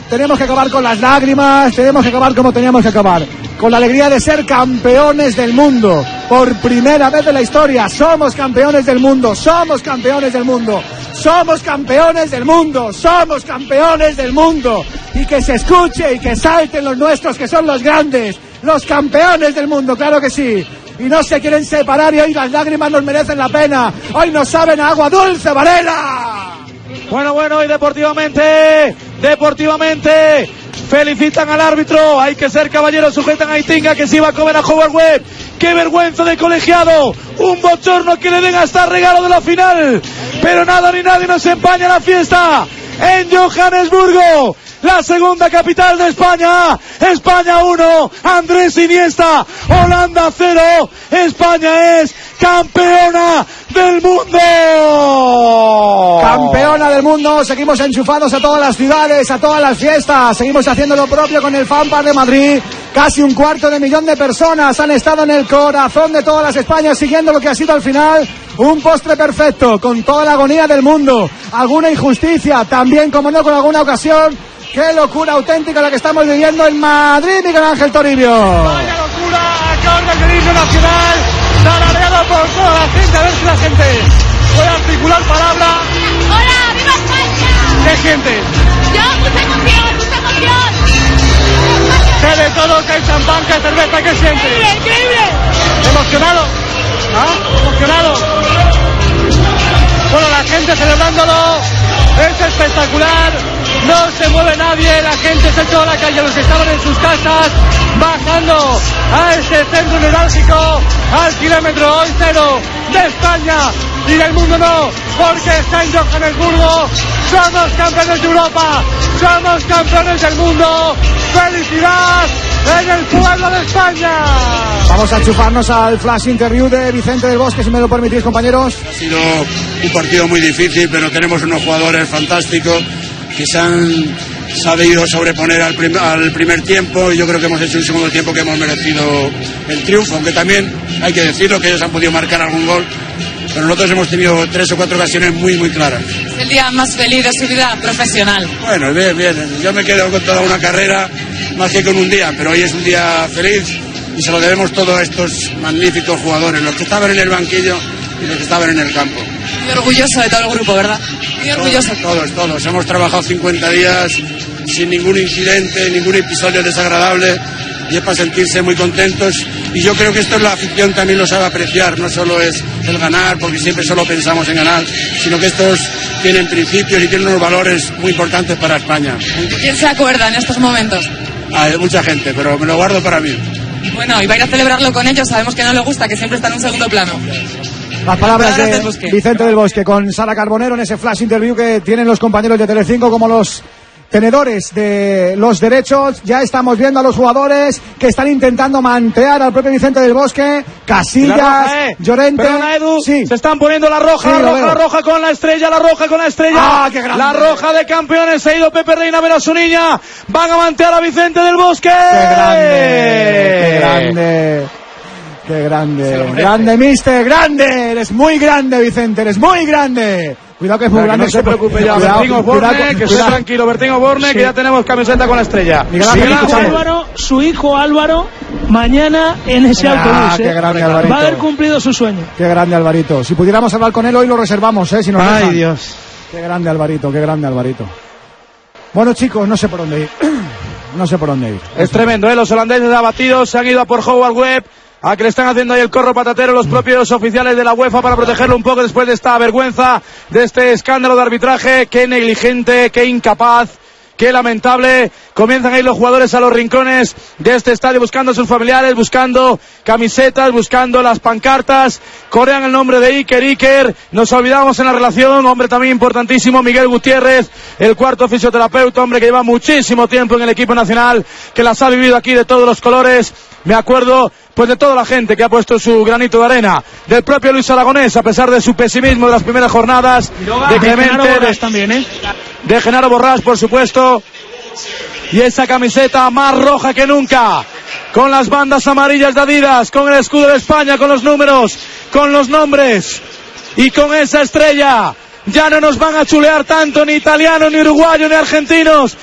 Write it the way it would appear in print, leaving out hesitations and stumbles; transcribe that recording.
tenemos que acabar con las lágrimas, tenemos que acabar como teníamos que acabar, con la alegría de ser campeones del mundo. Por primera vez en la historia somos campeones del mundo, somos campeones del mundo, somos campeones del mundo, somos campeones del mundo. Y que se escuche y que salten los nuestros, que son los grandes, los campeones del mundo, claro que sí. Y no se quieren separar y hoy las lágrimas nos merecen la pena. Hoy nos saben a agua dulce, Varela. Bueno, y deportivamente felicitan al árbitro. Hay que ser caballeros, sujetan a Itinga que se iba a comer a Howard Webb. ¡Qué vergüenza de colegiado! Un bochorno que le den hasta regalo de la final. Pero nada ni nadie nos empaña la fiesta en Johannesburgo, la segunda capital de España. España 1, Andrés Iniesta. Holanda 0, España es campeona del mundo. Campeona del mundo. Seguimos enchufados a todas las ciudades, a todas las fiestas. Seguimos haciendo lo propio con el FanPar de Madrid. Casi 250,000 de personas han estado en el corazón de todas las Españas siguiendo lo que ha sido al final un postre perfecto, con toda la agonía del mundo. Alguna injusticia, también como no con alguna ocasión. ¡Qué locura auténtica la que estamos viviendo en Madrid, Miguel Ángel Toribio! ¡Vaya locura! Acaba el himno nacional, tarareado por toda la gente, a ver si la gente puede articular palabra. ¡Hola! ¡Viva España! ¿Qué sientes? Yo, mucha emoción, mucha emoción. ¿Qué de todo? ¿Qué hay champán? ¿Qué cerveza? ¿Qué sientes? ¡Increíble! ¿Emocionado? ¿Ah? ¿Emocionado? Bueno, la gente celebrándolo, es espectacular, no se mueve nadie, la gente se echó a la calle, los que estaban en sus casas, bajando a este centro neurálgico, al kilómetro hoy 0 de España y del mundo no, porque está en Johannesburgo, somos campeones de Europa, somos campeones del mundo, ¡felicidad en el pueblo de España! Vamos a chuparnos al flash interview de Vicente del Bosque, si me lo permitís, compañeros. Ha sido un partido muy difícil, pero tenemos unos jugadores fantásticos que se han sabido sobreponer al primer tiempo, y yo creo que hemos hecho un segundo tiempo que hemos merecido el triunfo, aunque también hay que decirlo que ellos han podido marcar algún gol, pero nosotros hemos tenido 3 o 4 ocasiones muy muy claras. Es el día más feliz de su vida profesional. Bueno, bien, yo me quedo con toda una carrera más que con un día, pero hoy es un día feliz y se lo debemos todo a estos magníficos jugadores, los que estaban en el banquillo y los que estaban en el campo. Muy orgulloso de todo el grupo, ¿verdad? Muy orgulloso. Todos. Hemos trabajado 50 días sin ningún incidente, ningún episodio desagradable, y es para sentirse muy contentos. Y yo creo que esto la afición también lo sabe apreciar, no solo es el ganar, porque siempre solo pensamos en ganar, sino que estos tienen principios y tienen unos valores muy importantes para España. ¿Quién se acuerda en estos momentos? Hay mucha gente, pero me lo guardo para mí. Bueno, y va a ir a celebrarlo con ellos, sabemos que no le gusta, que siempre está en un segundo plano. Las palabras de Vicente del Bosque con Sara Carbonero en ese flash interview que tienen los compañeros de Telecinco como los tenedores de los derechos. Ya estamos viendo a los jugadores que están intentando mantear al propio Vicente del Bosque. Casillas, roja, Llorente. Perdona, Edu, sí. Se están poniendo la roja, sí, la roja con la estrella, la roja con la estrella. ¡Ah, qué grande! La roja de campeones, se ha ido Pepe Reina a ver a su niña. Van a mantear a Vicente del Bosque. ¡Qué grande! ¡Qué grande! ¡Grande, mister! ¡Grande! Eres muy grande, Vicente, eres muy grande. Cuidado que es muy grande. No se preocupe ya, Bertín Osborne, que esté tranquilo, Bertín Osborne, que ya tenemos camiseta con la estrella. Su hijo Álvaro, mañana en ese autobús, qué grande, Alvarito. Va a haber cumplido su sueño. Qué grande, Alvarito. Si pudiéramos hablar con él hoy lo reservamos, si nos dejan. Ay, Dios. Qué grande, Alvarito, qué grande, Alvarito. Bueno, chicos, no sé por dónde ir. No sé por dónde ir. Es tremendo, los holandeses abatidos se han ido a por Howard Webb, a que le están haciendo ahí el corro patatero los propios oficiales de la UEFA para protegerlo un poco después de esta vergüenza, de este escándalo de arbitraje. Qué negligente, qué incapaz, qué lamentable. Comienzan a ir los jugadores a los rincones de este estadio buscando a sus familiares, buscando camisetas, buscando las pancartas. Corean el nombre de Iker. Nos olvidamos en la relación, hombre también importantísimo, Miguel Gutiérrez, el cuarto fisioterapeuta, hombre que lleva muchísimo tiempo en el equipo nacional, que las ha vivido aquí de todos los colores. Me acuerdo pues de toda la gente que ha puesto su granito de arena, del propio Luis Aragonés, a pesar de su pesimismo de las primeras jornadas, de Clemente, de Genaro Borrás, por supuesto, y esa camiseta más roja que nunca, con las bandas amarillas de Adidas, con el escudo de España, con los números, con los nombres, y con esa estrella. Ya no nos van a chulear tanto ni italianos, ni uruguayos, ni argentinos,